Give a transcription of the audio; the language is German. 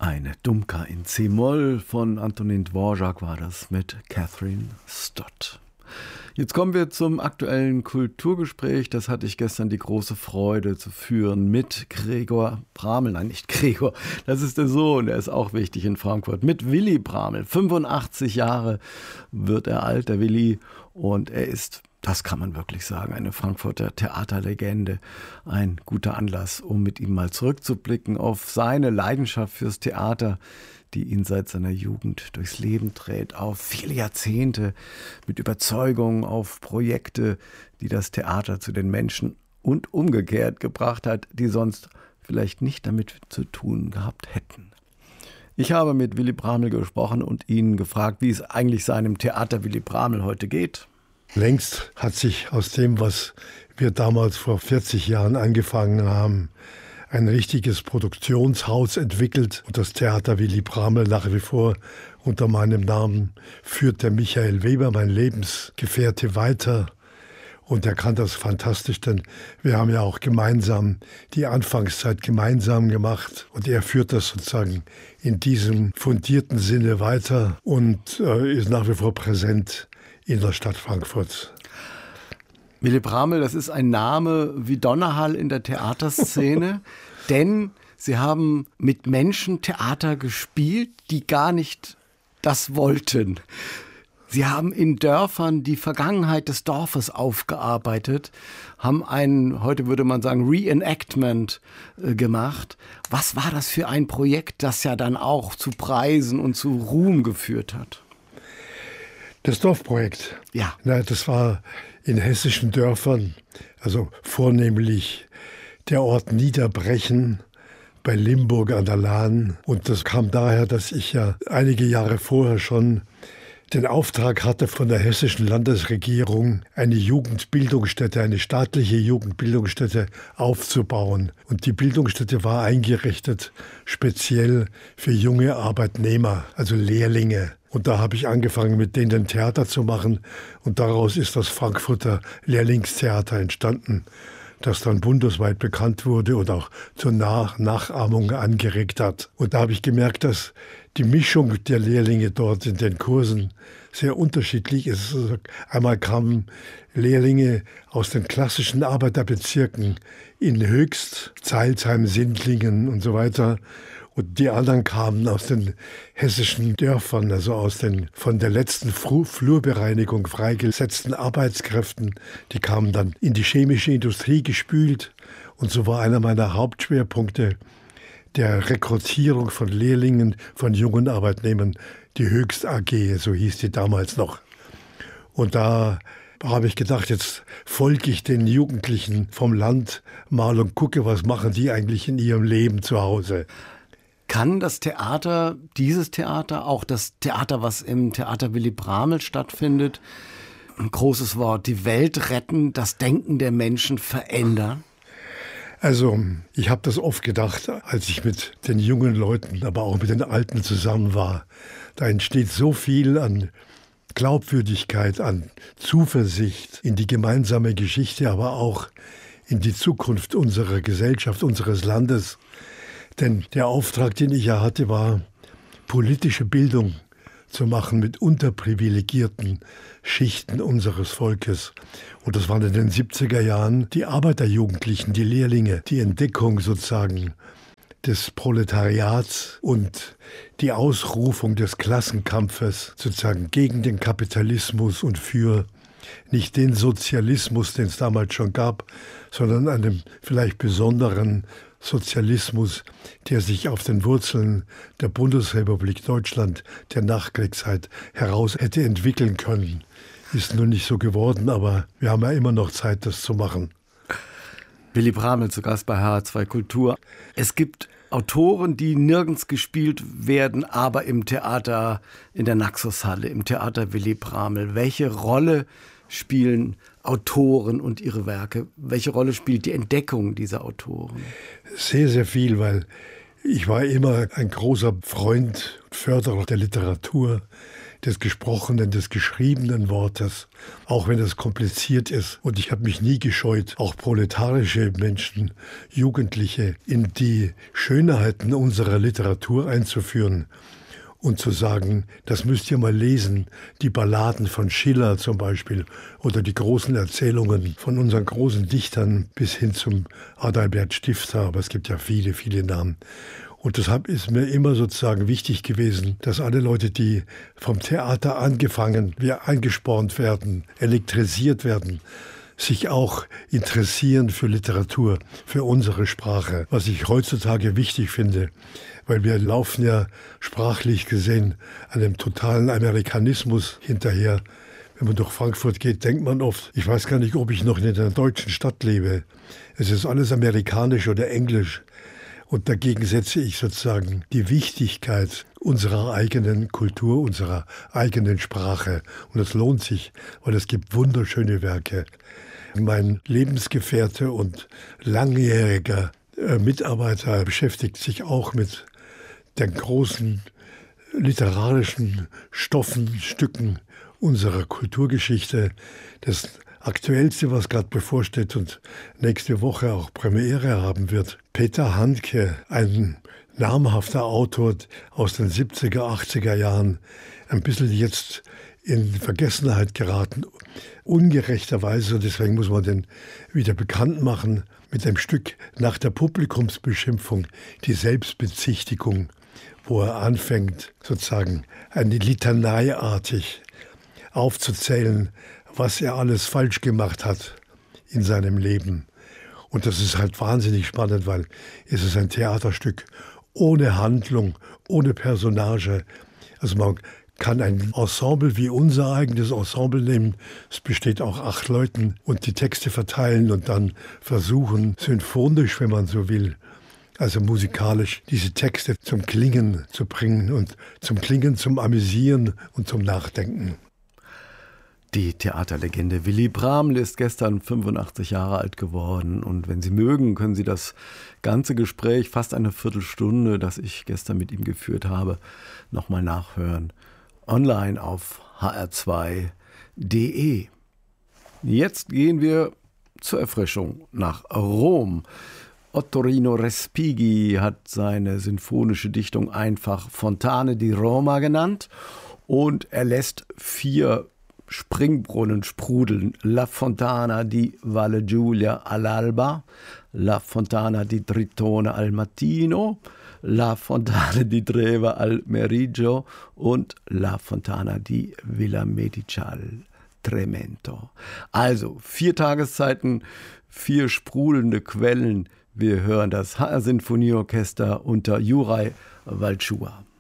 Eine Dumka in C-Moll von Antonin Dvorak war das mit Catherine Stott. Jetzt kommen wir zum aktuellen Kulturgespräch. Das hatte ich gestern die große Freude zu führen mit Gregor Bramel. Nein, nicht Gregor, das ist der Sohn, der ist auch wichtig in Frankfurt. Mit Willy Bramel. 85 Jahre wird er alt, der Willy. Und er ist, das kann man wirklich sagen, eine Frankfurter Theaterlegende. Ein guter Anlass, um mit ihm mal zurückzublicken auf seine Leidenschaft fürs Theater, die ihn seit seiner Jugend durchs Leben trägt, auf viele Jahrzehnte mit Überzeugung, auf Projekte, die das Theater zu den Menschen und umgekehrt gebracht hat, die sonst vielleicht nicht damit zu tun gehabt hätten. Ich habe mit Willy Bramel gesprochen und ihn gefragt, wie es eigentlich seinem Theater Willy Bramel heute geht. Längst hat sich aus dem, was wir damals vor 40 Jahren angefangen haben, ein richtiges Produktionshaus entwickelt. Und das Theater Willy Bramel nach wie vor unter meinem Namen führt der Michael Weber, mein Lebensgefährte, weiter. Und er kann das fantastisch, denn wir haben ja auch gemeinsam die Anfangszeit gemeinsam gemacht. Und er führt das sozusagen in diesem fundierten Sinne weiter und ist nach wie vor präsent in der Stadt Frankfurt. Willy Bramel, das ist ein Name wie Donnerhall in der Theaterszene, denn Sie haben mit Menschen Theater gespielt, die gar nicht das wollten. Sie haben in Dörfern die Vergangenheit des Dorfes aufgearbeitet, haben ein, heute würde man sagen, Reenactment gemacht. Was war das für ein Projekt, das ja dann auch zu Preisen und zu Ruhm geführt hat? Das Dorfprojekt? Ja. Das war in hessischen Dörfern, also vornehmlich der Ort Niederbrechen bei Limburg an der Lahn. Und das kam daher, dass ich ja einige Jahre vorher schon den Auftrag hatte von der hessischen Landesregierung, eine Jugendbildungsstätte, eine staatliche Jugendbildungsstätte aufzubauen. Und die Bildungsstätte war eingerichtet speziell für junge Arbeitnehmer, also Lehrlinge. Und da habe ich angefangen, mit denen Theater zu machen. Und daraus ist das Frankfurter Lehrlingstheater entstanden, das dann bundesweit bekannt wurde und auch zur Nachahmung angeregt hat. Und da habe ich gemerkt, dass die Mischung der Lehrlinge dort in den Kursen sehr unterschiedlich ist. Also einmal kamen Lehrlinge aus den klassischen Arbeiterbezirken in Höchst, Zeilsheim, Sindlingen und so weiter. Und die anderen kamen aus den hessischen Dörfern, also aus den von der letzten Flurbereinigung freigesetzten Arbeitskräften. Die kamen dann in die chemische Industrie gespült. Und so war einer meiner Hauptschwerpunkte der Rekrutierung von Lehrlingen, von jungen Arbeitnehmern, die Höchst AG, so hieß die damals noch. Und da habe ich gedacht, jetzt folge ich den Jugendlichen vom Land mal und gucke, was machen die eigentlich in ihrem Leben zu Hause. Kann das Theater, dieses Theater, auch das Theater, was im Theater Willy Bramel stattfindet, ein großes Wort, die Welt retten, das Denken der Menschen verändern? Also ich habe das oft gedacht, als ich mit den jungen Leuten, aber auch mit den Alten zusammen war. Da entsteht so viel an Glaubwürdigkeit, an Zuversicht in die gemeinsame Geschichte, aber auch in die Zukunft unserer Gesellschaft, unseres Landes. Denn der Auftrag, den ich ja hatte, war, politische Bildung zu machen mit unterprivilegierten Schichten unseres Volkes. Und das waren in den 70er Jahren die Arbeiterjugendlichen, die Lehrlinge, die Entdeckung sozusagen des Proletariats und die Ausrufung des Klassenkampfes sozusagen gegen den Kapitalismus und für nicht den Sozialismus, den es damals schon gab, sondern einen vielleicht besonderen Sozialismus, der sich auf den Wurzeln der Bundesrepublik Deutschland der Nachkriegszeit heraus hätte entwickeln können. Ist nur nicht so geworden, aber wir haben ja immer noch Zeit, das zu machen. Willy Bramel zu Gast bei HR2 Kultur. Es gibt Autoren, die nirgends gespielt werden, aber im Theater, in der Naxos-Halle, im Theater Willy Bramel. Welche Rolle spielen Autoren und ihre Werke? Welche Rolle spielt die Entdeckung dieser Autoren? Sehr, sehr viel, weil ich war immer ein großer Freund und Förderer der Literatur, des gesprochenen, des geschriebenen Wortes, auch wenn es kompliziert ist. Und ich habe mich nie gescheut, auch proletarische Menschen, Jugendliche in die Schönheiten unserer Literatur einzuführen und zu sagen, das müsst ihr mal lesen, die Balladen von Schiller zum Beispiel oder die großen Erzählungen von unseren großen Dichtern bis hin zum Adalbert Stifter, aber es gibt ja viele, viele Namen. Und deshalb ist mir immer sozusagen wichtig gewesen, dass alle Leute, die vom Theater angefangen, wir eingespornt werden, elektrisiert werden, sich auch interessieren für Literatur, für unsere Sprache, was ich heutzutage wichtig finde, weil wir laufen ja sprachlich gesehen einem totalen Amerikanismus hinterher. Wenn man durch Frankfurt geht, denkt man oft, ich weiß gar nicht, ob ich noch in einer deutschen Stadt lebe. Es ist alles amerikanisch oder englisch. Und dagegen setze ich sozusagen die Wichtigkeit unserer eigenen Kultur, unserer eigenen Sprache. Und es lohnt sich, weil es gibt wunderschöne Werke. Mein Lebensgefährte und langjähriger Mitarbeiter beschäftigt sich auch mit den großen literarischen Stoffen, Stücken unserer Kulturgeschichte. Das Aktuellste, was gerade bevorsteht und nächste Woche auch Premiere haben wird, Peter Handke, ein namhafter Autor aus den 70er, 80er Jahren, ein bisschen jetzt in Vergessenheit geraten, ungerechterweise, deswegen muss man den wieder bekannt machen, mit dem Stück Nach der Publikumsbeschimpfung, die Selbstbezichtigung, wo er anfängt, sozusagen eine Litaneiartig aufzuzählen, was er alles falsch gemacht hat in seinem Leben. Und das ist halt wahnsinnig spannend, weil es ist ein Theaterstück ohne Handlung, ohne Personage. Also man kann ein Ensemble wie unser eigenes Ensemble nehmen. Es besteht aus 8 Leuten und die Texte verteilen und dann versuchen, symphonisch, wenn man so will, also musikalisch, diese Texte zum Klingen zu bringen und zum Klingen, zum Amüsieren und zum Nachdenken. Die Theaterlegende Willy Braml ist gestern 85 Jahre alt geworden. Und wenn Sie mögen, können Sie das ganze Gespräch, fast eine Viertelstunde, das ich gestern mit ihm geführt habe, nochmal nachhören. Online auf hr2.de. Jetzt gehen wir zur Erfrischung nach Rom. Ottorino Respighi hat seine sinfonische Dichtung einfach Fontane di Roma genannt und er lässt 4 Springbrunnen sprudeln. La Fontana di Valle Giulia all'alba, La Fontana di Tritone al mattino, La Fontana di Treva al meriggio und La Fontana di Villa Medici al Tremento. Also 4 Tageszeiten, 4 sprudelnde Quellen. Wir hören das HR Sinfonieorchester unter Juraj Walczuła.